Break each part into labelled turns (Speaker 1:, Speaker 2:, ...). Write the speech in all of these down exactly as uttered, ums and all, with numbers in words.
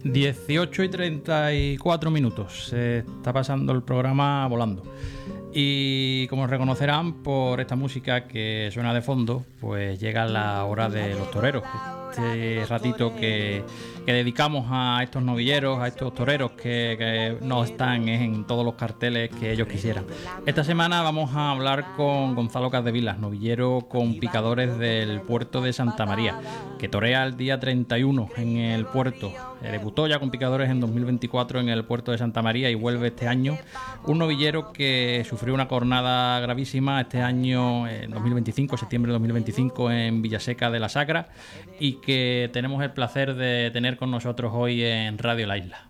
Speaker 1: dieciocho y treinta y cuatro minutos. Se está pasando el programa volando. Y como reconocerán por esta música que suena de fondo, pues llega la hora de los toreros. Este ratito que, que dedicamos a estos novilleros, a estos toreros que, que no están en todos los carteles que ellos quisieran. Esta semana vamos a hablar con Gonzalo Capdevilas, novillero con picadores del puerto de Santa María, que torea el día treinta y uno en el puerto. Debutó ya con picadores en dos mil veinticuatro en el puerto de Santa María y vuelve este año. Un novillero que sufrió una cornada gravísima este año, en dos mil veinticinco, septiembre de dos mil veinticinco, en Villaseca de la Sagra, y que tenemos el placer de tener con nosotros hoy en Radio La Isla.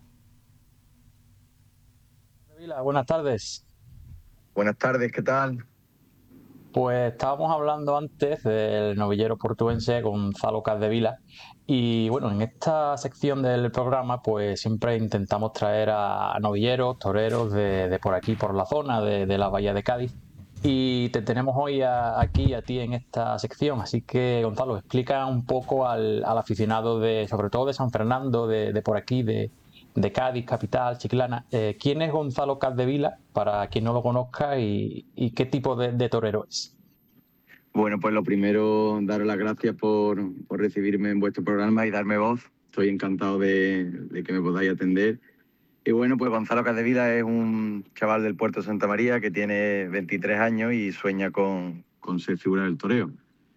Speaker 1: Buenas tardes.
Speaker 2: Buenas tardes, ¿qué tal?
Speaker 1: Pues estábamos hablando antes del novillero portuense Gonzalo Capdevila y bueno, en esta sección del programa pues siempre intentamos traer a novilleros, toreros de, de por aquí, por la zona de, de la Bahía de Cádiz, y te tenemos hoy a, aquí a ti en esta sección, así que Gonzalo, explica un poco al, al aficionado de, sobre todo de San Fernando, de, de por aquí, de, de Cádiz, capital, Chiclana, eh, ¿quién es Gonzalo Capdevila, para quien no lo conozca, y, y qué tipo de, de torero es?
Speaker 2: Bueno, pues lo primero, daros las gracias por, por recibirme en vuestro programa y darme voz. Estoy encantado de, de que me podáis atender. Y bueno, pues Gonzalo Capdevila es un chaval del puerto de Santa María que tiene veintitrés años y sueña con, con ser figura del toreo.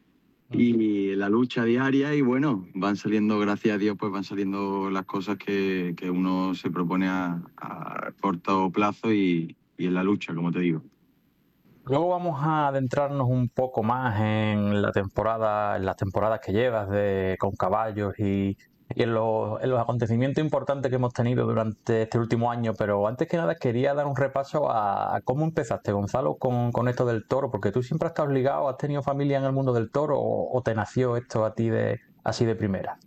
Speaker 2: Y la lucha diaria, y bueno, van saliendo, gracias a Dios, pues van saliendo las cosas que, que uno se propone a, a corto plazo y, y en la lucha, como te digo.
Speaker 1: Luego vamos a adentrarnos un poco más en la temporada, en las temporadas que llevas de, con caballos y, y en, los, en los acontecimientos importantes que hemos tenido durante este último año. Pero antes que nada quería dar un repaso a, a cómo empezaste, Gonzalo, con, con esto del toro, porque tú siempre has estado ligado, has tenido familia en el mundo del toro, o, o te nació esto a ti de así de primera.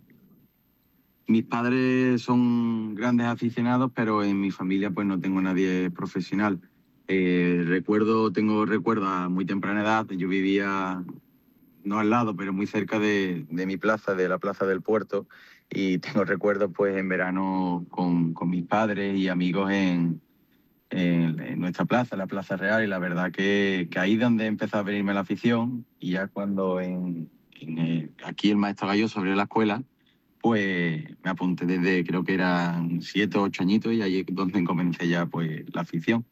Speaker 2: Mis padres son grandes aficionados, pero en mi familia pues no tengo nadie profesional. Eh, recuerdo, tengo recuerdos a muy temprana edad. Yo vivía, no al lado, pero muy cerca de, de mi plaza, de la plaza del puerto, y tengo recuerdos pues en verano con, con mis padres y amigos en, en, en nuestra plaza, la Plaza Real, y la verdad que, que ahí es donde empezó a venirme la afición, y ya cuando en, en, eh, aquí el maestro Galloso abrió la escuela, pues me apunté desde, creo que eran siete o ocho añitos, y ahí es donde comencé ya pues la afición.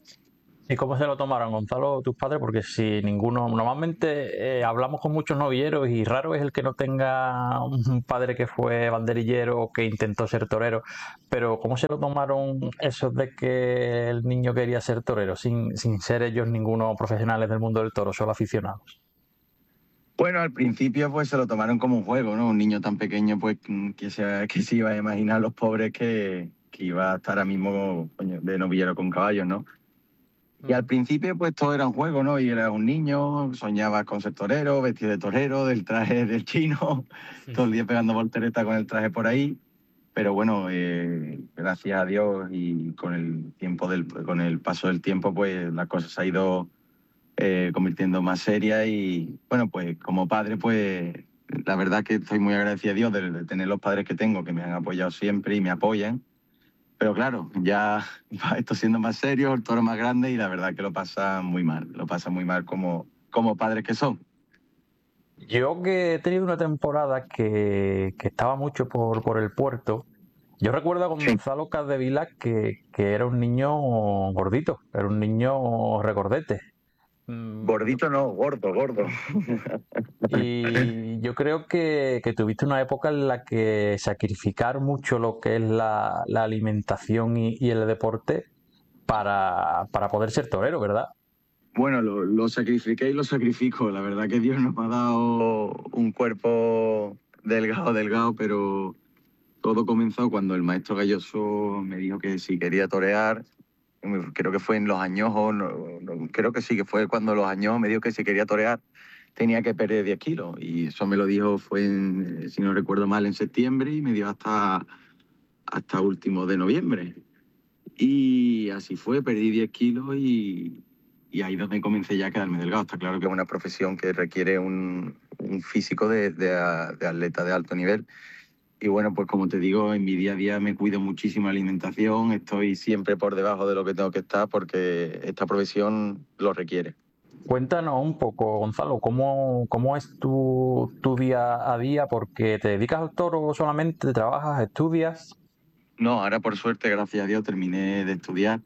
Speaker 1: ¿Y cómo se lo tomaron, Gonzalo, tus padres? Porque si ninguno, normalmente eh, hablamos con muchos novilleros y raro es el que no tenga un padre que fue banderillero o que intentó ser torero, pero ¿cómo se lo tomaron esos de que el niño quería ser torero, sin, sin ser ellos ninguno profesionales del mundo del toro, solo aficionados?
Speaker 2: Bueno, al principio pues se lo tomaron como un juego, ¿no? Un niño tan pequeño pues que se, que se iba a imaginar los pobres que, que iba a estar ahora mismo, coño, de novillero con caballos, ¿no? Y al principio pues todo era un juego, ¿no? Y era un niño, soñaba con ser torero, vestido de torero, del traje del chino, todo el día pegando volteretas con el traje por ahí. Pero bueno, eh, gracias a Dios y con el tiempo del, con el paso del tiempo, pues la cosa se ha ido eh, convirtiendo más seria. Y bueno, pues como padre, pues la verdad que estoy muy agradecido a Dios de, de tener los padres que tengo, que me han apoyado siempre y me apoyan. Pero claro, ya va esto siendo más serio, el toro más grande, y la verdad que lo pasa muy mal, lo pasa muy mal como, como padres que son.
Speaker 1: Yo que he tenido una temporada que, que estaba mucho por, por el puerto, yo recuerdo a
Speaker 2: Sí.
Speaker 1: Gonzalo Capdevila que, que era un niño gordito, era un niño regordete. Mm, yo-
Speaker 2: Gordito no, gordo, gordo.
Speaker 1: y yo creo que, que tuviste una época en la que sacrificar mucho lo que es la, la alimentación y, y el deporte para, para poder ser torero, ¿verdad?
Speaker 2: Bueno, lo, lo sacrifiqué y lo sacrifico. La verdad que Dios nos ha dado un cuerpo delgado, delgado, pero todo comenzó cuando el maestro Galloso me dijo que si quería torear, creo que fue en los añojos, no, no, creo que sí, que fue cuando los añojos me dijo que si quería torear tenía que perder diez kilos. Y eso me lo dijo, fue, en, si no recuerdo mal, en septiembre, y me dio hasta, hasta último de noviembre. Y así fue, perdí diez kilos y, y ahí es donde comencé ya a quedarme delgado. Está claro que es una profesión que requiere un, un físico de, de, de atleta de alto nivel. y bueno, pues como te digo, en mi día a día me cuido muchísimo la alimentación, estoy siempre por debajo de lo que tengo que estar porque esta profesión lo requiere.
Speaker 3: Cuéntanos un poco, Gonzalo, ¿cómo, cómo es tu, tu día a día? Porque te dedicas al toro solamente, trabajas, estudias.
Speaker 2: No, ahora por suerte, gracias a Dios, terminé de estudiar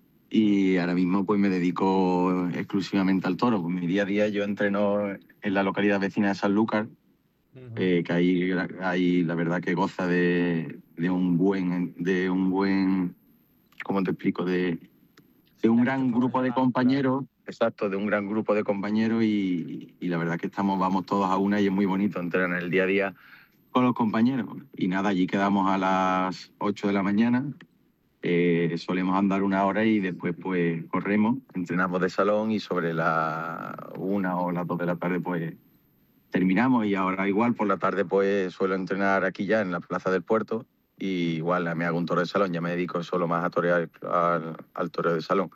Speaker 2: y ahora mismo pues me dedico exclusivamente al toro. Pues mi día a día yo entreno en la localidad vecina de Sanlúcar, uh-huh. eh, que ahí, ahí la verdad que goza de, de un buen, de un buen, ¿cómo te explico? De, de un gran grupo de compañeros, exacto, de un gran grupo de compañeros y, y la verdad que estamos, vamos todos a una y es muy bonito entrenar el día a día con los compañeros. Y nada, allí quedamos a las ocho de la mañana. Eh, solemos andar una hora y después pues corremos, entrenamos de salón y sobre la una o las dos de la tarde pues terminamos y ahora igual por la tarde pues suelo entrenar aquí ya en la Plaza del Puerto y igual me hago un toro de salón, ya me dedico solo más a torear al, al toro de salón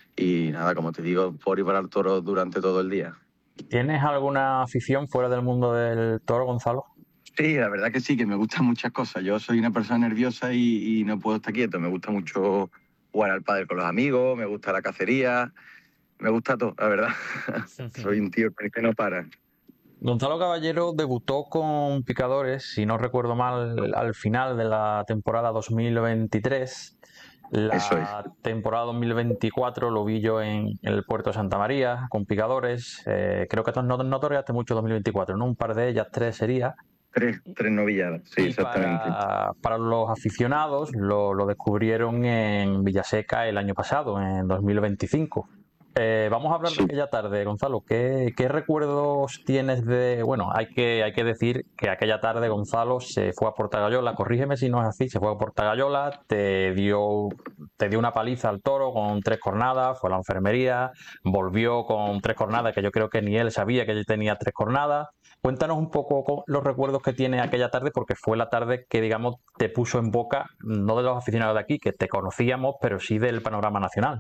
Speaker 2: y nada, como te digo, por ir para el toro durante todo el día.
Speaker 3: ¿Tienes alguna afición fuera del mundo del toro, Gonzalo?
Speaker 2: Sí, la verdad que sí, que me gustan muchas cosas. Yo soy una persona nerviosa y, y no puedo estar quieto. Me gusta mucho jugar al pádel con los amigos, me gusta la cacería, me gusta todo, la verdad. Soy un tío que no para.
Speaker 3: Gonzalo Caballero debutó con Picadores, si no recuerdo mal, al final de la temporada dos mil veintitrés. La
Speaker 2: Eso es.
Speaker 3: temporada dos mil veinticuatro lo vi yo en el puerto de Santa María con Picadores. Eh, creo que no, no toreaste mucho dos mil veinticuatro, ¿no? Un par de ellas, tres sería.
Speaker 2: Tres, tres novilladas, sí,
Speaker 3: y
Speaker 2: exactamente.
Speaker 3: Para, para los aficionados lo, lo descubrieron en Villaseca el año pasado, en dos mil veinticinco. Eh, vamos a hablar sí. de aquella tarde, Gonzalo. ¿Qué, ¿Qué recuerdos tienes de...? Bueno, hay que, hay que decir que aquella tarde Gonzalo se fue a Portagayola, corrígeme si no es así, se fue a Portagayola, te dio, te dio una paliza al toro con tres cornadas, fue a la enfermería, volvió con tres cornadas, que yo creo que ni él sabía que él tenía tres cornadas. Cuéntanos un poco los recuerdos que tiene aquella tarde, porque fue la tarde que, digamos, te puso en boca, no de los aficionados de aquí, que te conocíamos, pero sí del panorama nacional.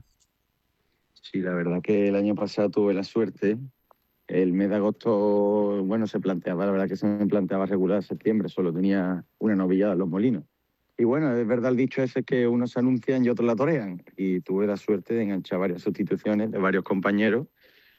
Speaker 2: Sí, la verdad que el año pasado tuve la suerte. El mes de agosto, bueno, se planteaba, la verdad que se me planteaba regular septiembre, solo tenía una novillada en Los Molinos. Y bueno, es verdad el dicho ese que unos se anuncian y otros la torean. Y tuve la suerte de enganchar varias sustituciones de varios compañeros.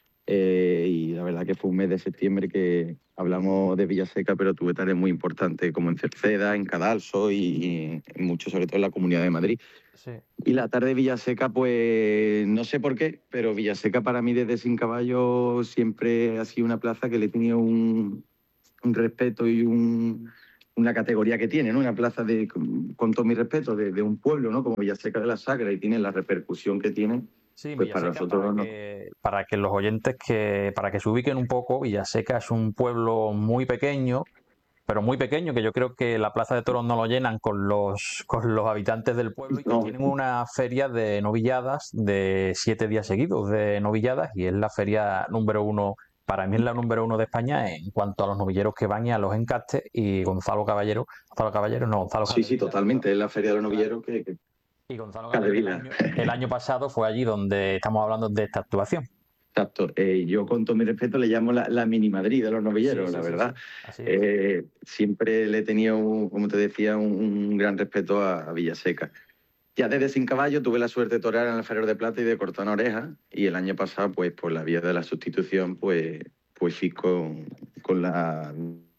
Speaker 2: Eh, y la verdad que fue un mes de septiembre que hablamos de Villaseca, pero tuve tareas muy importantes como en Cerceda, en Cadalso y, y mucho, sobre todo en la Comunidad de Madrid. Sí. Y la tarde de Villaseca, pues no sé por qué, pero Villaseca para mí desde Sin Caballo siempre ha sido una plaza que le tenía un, un respeto y un, una categoría que tiene, ¿no? Una plaza de, con todo mi respeto, de, de un pueblo, ¿no? Como Villaseca de la Sagra, y tiene la repercusión que tiene.
Speaker 3: Sí,
Speaker 2: pues
Speaker 3: para nosotros para, no. que, para que los oyentes que para que se ubiquen un poco, Villaseca es un pueblo muy pequeño, pero muy pequeño, que yo creo que la Plaza de Toros no lo llenan con los con los habitantes del pueblo y que no. Tienen una feria de novilladas de siete días seguidos de novilladas y es la feria número uno, para mí es la número uno de España en cuanto a los novilleros que van y a los encastes. Y Gonzalo Caballero, Gonzalo Caballero, no, Gonzalo
Speaker 2: Sí, sí, totalmente, es la feria de los novilleros que... que...
Speaker 3: Y Gonzalo Caballero el año, el año pasado fue allí donde estamos hablando de esta actuación.
Speaker 2: Exacto. Eh, yo, con todo mi respeto, le llamo la, la mini Madrid de los novilleros, sí, sí, la verdad. Sí, sí. Eh, siempre le he tenido, un, como te decía, un, un gran respeto a, a Villaseca. Ya desde Sin Caballo tuve la suerte de torear en el Alfarero de Plata y de cortar una oreja. Y el año pasado, pues por la vía de la sustitución, pues, pues fui con, con la,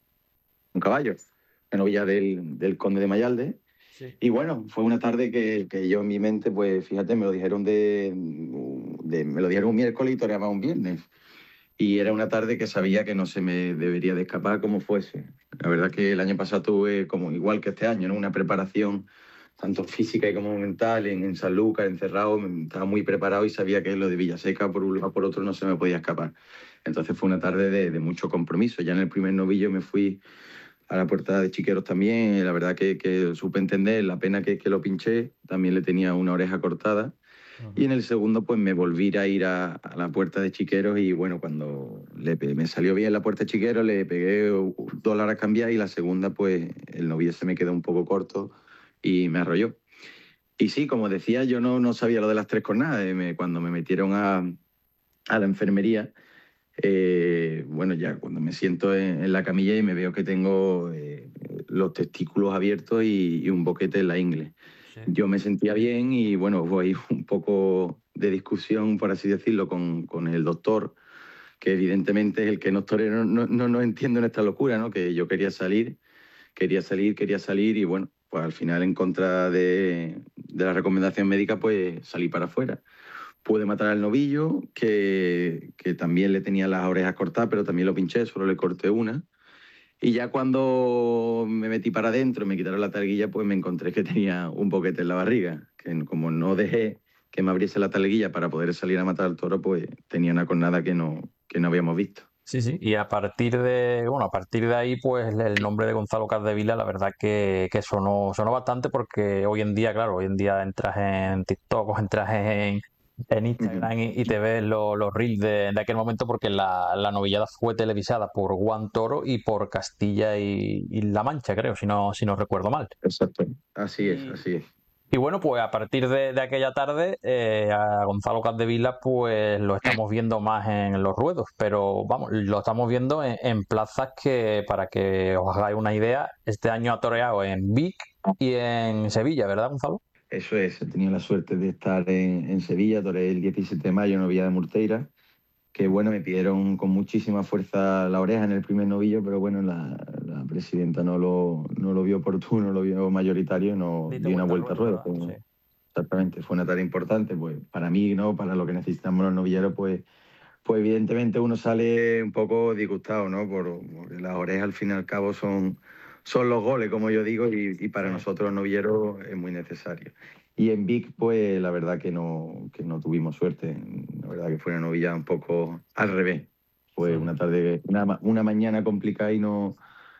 Speaker 2: un caballo, la novilla del, del Conde de Mayalde. Sí. Y bueno, fue una tarde que, que yo en mi mente, pues fíjate, me lo dijeron de, de me lo dijeron un miércoles y toreaba un viernes. Y era una tarde que sabía que no se me debería de escapar como fuese. La verdad que el año pasado tuve, como igual que este año, ¿no? Una preparación tanto física como mental en, en Sanlúcar, encerrado, estaba muy preparado y sabía que lo de Villaseca por un lado por otro no se me podía escapar. Entonces fue una tarde de, de mucho compromiso. Ya en el primer novillo me fui a la puerta de Chiqueros también, la verdad que, que supe entender la pena que, que lo pinché, también le tenía una oreja cortada. Uh-huh. Y en el segundo pues me volví a ir a, a la puerta de Chiqueros y bueno, cuando le, me salió bien la puerta de Chiqueros le pegué dos laras cambiadas y la segunda pues el novillo se me quedó un poco corto y me arrolló. Y sí, como decía, yo no, no sabía lo de las tres cornadas, me, cuando me metieron a, a la enfermería, eh, bueno, ya cuando me siento en, en la camilla y me veo que tengo eh, los testículos abiertos y, y un boquete en la ingle.
Speaker 3: Sí.
Speaker 2: Yo me sentía bien y bueno, hubo ahí un poco de discusión, por así decirlo, con, con el doctor, que evidentemente es el que nos torero, no, no, no entiendo en esta locura, ¿no? Que yo quería salir, quería salir, quería salir y bueno, pues al final en contra de, de la recomendación médica, pues salí para afuera. Pude matar al novillo, que, que también le tenía las orejas cortadas, pero también lo pinché, solo le corté una. Y ya cuando me metí para adentro y me quitaron la talguilla, pues me encontré que tenía un boquete en la barriga, que como no dejé que me abriese la talguilla para poder salir a matar al toro, pues tenía una cornada que no, que no habíamos visto.
Speaker 3: Sí, sí. Y a partir de, bueno, a partir de ahí, pues el nombre de Gonzalo Capdevila, la verdad que, que sonó, sonó bastante porque hoy en día, claro, hoy en día entras en TikTok o entras en, en Instagram
Speaker 2: Ujú.
Speaker 3: y, y te ves lo- los reels de, de aquel momento porque la, la novillada fue televisada por Juan Toro y por Castilla y, y La Mancha, creo, si no, si no recuerdo mal.
Speaker 2: Exacto. Así es,
Speaker 3: Y,
Speaker 2: así es.
Speaker 3: y bueno, pues a partir de, de aquella tarde, eh, a Gonzalo Capdevila, pues lo estamos viendo más en los ruedos, pero vamos, lo estamos viendo en, en plazas que, para que os hagáis una idea, este año ha toreado en Vic y en Sevilla, ¿verdad, Gonzalo?
Speaker 2: Eso es, he tenido la suerte de estar en, en Sevilla, toré el diecisiete de mayo en Novilla de Murteira, que bueno, me pidieron con muchísima fuerza la oreja en el primer novillo, pero bueno, la, la presidenta no lo, no lo vio oportuno, lo vio mayoritario y no
Speaker 3: Diste
Speaker 2: dio una
Speaker 3: vuelta al
Speaker 2: vuelta a
Speaker 3: ruedo,
Speaker 2: ruedo.
Speaker 3: ¿verdad?
Speaker 2: Pues,
Speaker 3: Sí.
Speaker 2: exactamente, fue una tarea importante, pues para mí, ¿no? Para lo que necesitamos los novilleros, pues, pues evidentemente uno sale un poco disgustado, ¿no? Por, porque las orejas al fin y al cabo son, son los goles, como yo digo, y, y para
Speaker 3: Sí.
Speaker 2: nosotros los novilleros es muy necesario. Y en Vic, pues la verdad que no, que no tuvimos suerte. La verdad que fue una novillada un poco al revés. Fue
Speaker 3: Ujú.
Speaker 2: una tarde, una, ma- una mañana complicada y no,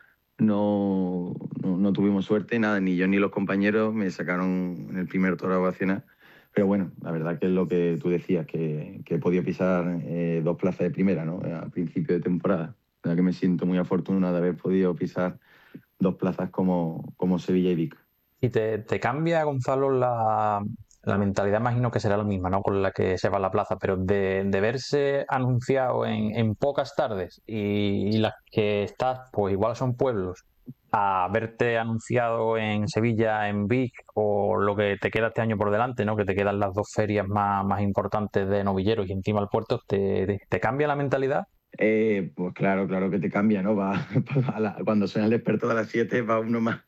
Speaker 2: no, no, no tuvimos suerte, nada, ni yo ni los compañeros me sacaron en el primer toro a ovacionar. Pero bueno, la verdad que es lo que tú decías, que, que he podido pisar eh, dos plazas de primera, ¿no? A principio de temporada. La verdad que me siento muy afortunado de haber podido pisar dos plazas como, como Sevilla y Vic.
Speaker 3: Y te, te cambia, Gonzalo, la, la mentalidad, imagino que será la misma, ¿no? Con la que se va a la plaza, pero de, de verse anunciado en, en pocas tardes y, y las que estás, pues igual son pueblos, a verte anunciado en Sevilla, en Vic, o lo que te queda este año por delante, ¿no? Que te quedan las dos ferias más, más importantes de novilleros y encima el puerto, ¿te, te, te cambia la mentalidad?
Speaker 2: Eh, pues claro, claro que te cambia, ¿no? Va, a la- cuando suena el despertador a las siete va uno más,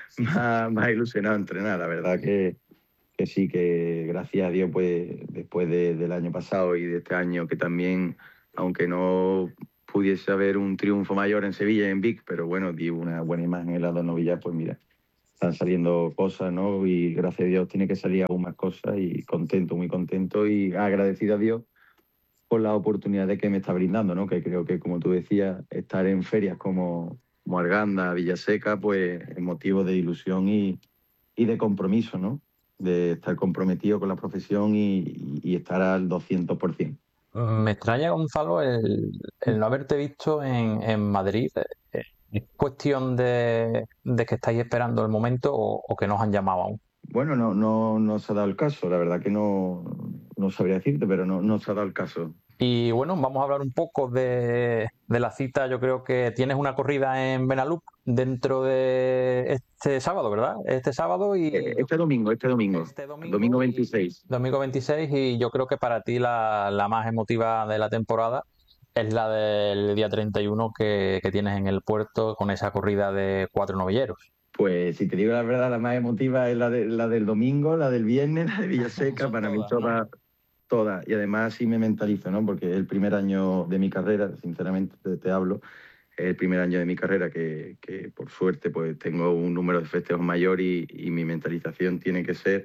Speaker 2: más, más ilusionado a entrenar. La verdad que, que sí, que gracias a Dios, pues después de- del año pasado y de este año, que también, aunque no pudiese haber un triunfo mayor en Sevilla y en Vic, pero bueno, di una buena imagen en las dos novillas, pues mira, están saliendo cosas, ¿no? Y gracias a Dios tiene que salir aún más cosas y contento, muy contento y agradecido a Dios por la oportunidad de que me está brindando, ¿no? Que creo que, como tú decías, estar en ferias como, como Arganda, Villaseca, pues es motivo de ilusión y, y de compromiso, ¿no? De estar comprometido con la profesión y, y estar al doscientos por ciento.
Speaker 3: Me extraña, Gonzalo, el, el no haberte visto en, en Madrid. Eh, ¿Es cuestión de, de que estáis esperando el momento o, o que nos han llamado aún?
Speaker 2: Bueno, no, no, no se ha dado el caso, la verdad que no, no sabría decirte, pero no, no se ha dado el caso.
Speaker 3: Y bueno, vamos a hablar un poco de, de la cita. Yo creo que tienes una corrida en Benalúp dentro de este sábado, ¿verdad? Este sábado y
Speaker 2: Eh,
Speaker 3: yo
Speaker 2: Este domingo, este domingo,
Speaker 3: este domingo
Speaker 2: domingo
Speaker 3: y
Speaker 2: veintiséis.
Speaker 3: domingo veintiséis y yo creo que para ti la, la más emotiva de la temporada es la del día treinta y uno que, que tienes en el puerto con esa corrida de cuatro novilleros.
Speaker 2: Pues si te digo la verdad, la más emotiva es la, de, la del domingo, la del viernes, la de Villaseca,
Speaker 3: Son
Speaker 2: para mí
Speaker 3: todas, ¿no?
Speaker 2: todas, todas. Y además sí me mentalizo, ¿no? Porque es el primer año de mi carrera, sinceramente te, te hablo, es el primer año de mi carrera que, que por suerte pues tengo un número de festejos mayor y, y mi mentalización tiene que ser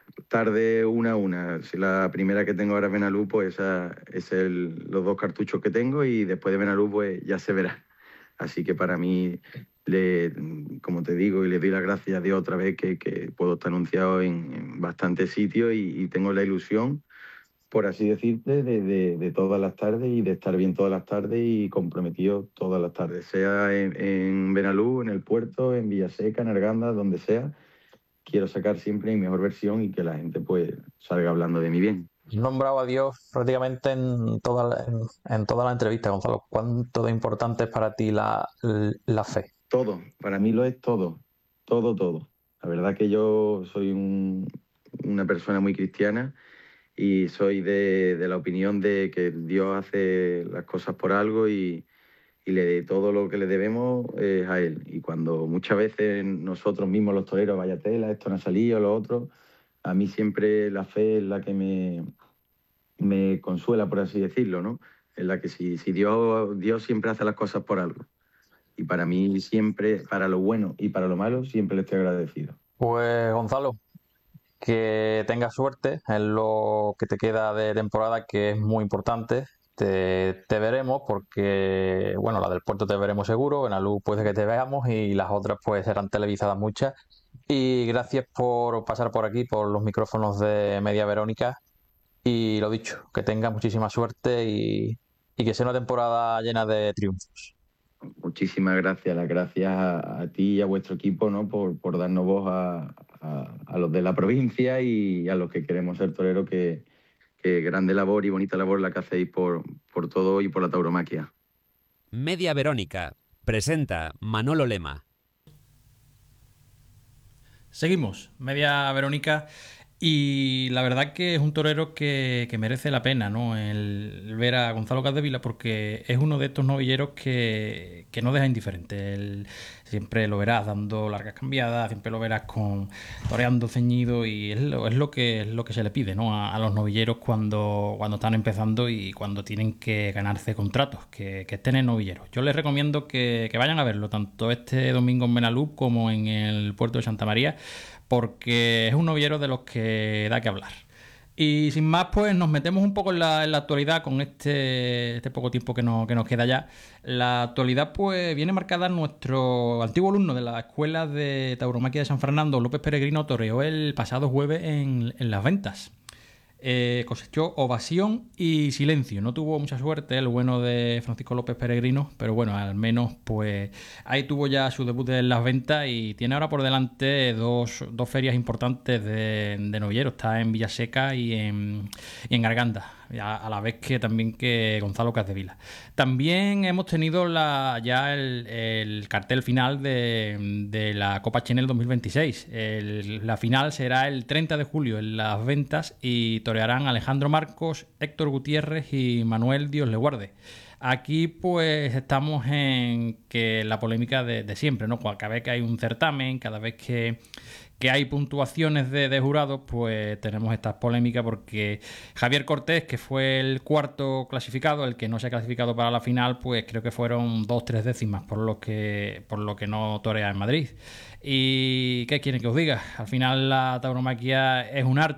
Speaker 2: tarde una a una. Si la primera que tengo ahora es Benalú, pues esa es el, los dos cartuchos que tengo y después de Benalú pues ya se verá. Así que para mí, le, como te digo, y le doy las gracias a Dios otra vez que, que puedo estar anunciado en, en bastantes sitios y, y tengo la ilusión, por así decirte, de, de, de todas las tardes y de estar bien todas las tardes y comprometido todas las tardes, sea en, en Benalú, en el puerto, en Villaseca, en Arganda, donde sea. Quiero sacar siempre mi mejor versión y que la gente pues salga hablando de mí bien.
Speaker 3: Has nombrado a Dios prácticamente en toda la, en, en toda la entrevista, Gonzalo. ¿Cuánto de importante es para ti la, la fe?
Speaker 2: Todo, para mí lo es todo, todo, todo. La verdad que yo soy un- una persona muy cristiana y soy de, de la opinión de que Dios hace las cosas por algo y, y le, todo lo que le debemos es a Él. Y cuando muchas veces nosotros mismos los toreros, vaya tela, esto no ha salido, lo otro, a mí siempre la fe es la que me, me consuela, por así decirlo, ¿no? Es la que si, si Dios, Dios siempre hace las cosas por algo. Y para mí siempre, para lo bueno y para lo malo, siempre le estoy agradecido.
Speaker 3: Pues Gonzalo, que tengas suerte en lo que te queda de temporada, que es muy importante. Te, te veremos porque, bueno, la del puerto te veremos seguro, en la luz puede que te veamos y las otras pues serán televisadas muchas. Y gracias por pasar por aquí, por los micrófonos de Media Verónica. Y lo dicho, que tengas muchísima suerte y, y que sea una temporada llena de triunfos.
Speaker 2: Muchísimas gracias, las gracias a, a ti y a vuestro equipo, ¿no? por, por darnos voz a, a, a los de la provincia y a los que queremos ser toreros, que, que grande labor y bonita labor la que hacéis por, por todo y por la tauromaquia.
Speaker 4: Media Verónica presenta Manolo Lema.
Speaker 1: Seguimos, Media Verónica, y la verdad que es un torero que, que merece la pena, ¿no? El ver a Gonzalo Capdevila, porque es uno de estos novilleros que, que no deja indiferente. Él, siempre lo verás dando largas cambiadas, siempre lo verás con toreando ceñido, y es lo, es lo que es lo que se le pide, ¿no? A, a los novilleros cuando, cuando están empezando y cuando tienen que ganarse contratos, que, que estén en novilleros. Yo les recomiendo que, que vayan a verlo, tanto este domingo en Benalú como en el puerto de Santa María, porque es un novillero de los que da que hablar. Y sin más, pues nos metemos un poco en la, en la actualidad con este, este poco tiempo que, no, que nos queda ya. La actualidad pues viene marcada en nuestro antiguo alumno de la Escuela de Tauromaquia de San Fernando, López Peregrino, toreó el pasado jueves en, en Las Ventas. Eh, cosechó ovación y silencio. No tuvo mucha suerte el bueno de Francisco López Peregrino, pero bueno, al menos pues ahí tuvo ya su debut en Las Ventas y tiene ahora por delante dos, dos ferias importantes de, de novillero. Está en Villaseca y en, y en Garganta, a, a la vez que también que Gonzalo Capdevila. También hemos tenido la, ya el, el cartel final de, de la Copa Chenel dos mil veintiséis. El, la final será el treinta de julio en Las Ventas y torearán Alejandro Marcos, Héctor Gutiérrez y Manuel Dios le guarde. Aquí pues estamos en que la polémica de, de siempre, ¿no? Cada vez que hay un certamen, cada vez que, que hay puntuaciones de, de jurados, pues tenemos estas polémicas porque Javier Cortés, que fue el cuarto clasificado, el que no se ha clasificado para la final, pues creo que fueron dos, tres décimas por lo que, por lo que no torea en Madrid. ¿Y qué quieren que os diga? Al final la tauromaquia es un arte.